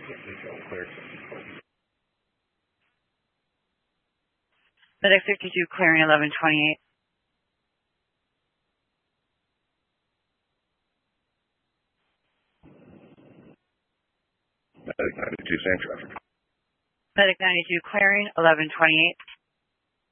Clear. Medic 52 clearing 1128. Medic 92, same traffic. Medic 92 clearing 1128.